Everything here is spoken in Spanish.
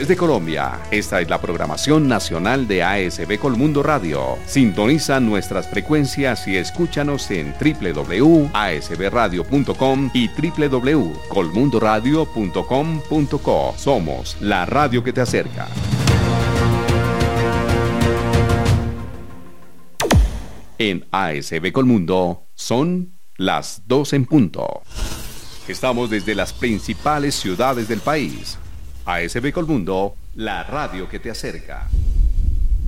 Desde Colombia, esta es la programación nacional de ASB Colmundo Radio. Sintoniza nuestras frecuencias y escúchanos en www.asbradio.com y www.colmundoradio.com.co. Somos la radio que te acerca. En ASB Colmundo son las 2 en punto. Estamos desde las principales ciudades del país. ASB Colmundo, la radio que te acerca.